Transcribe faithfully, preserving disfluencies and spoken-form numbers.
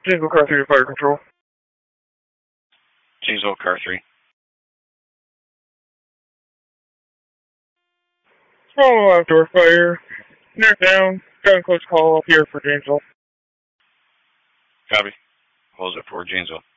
Janesville Car three to Fire Control. Janesville Car three. Small outdoor fire. Near down. Gun close call up here for Janesville. Copy. Close it for Janesville.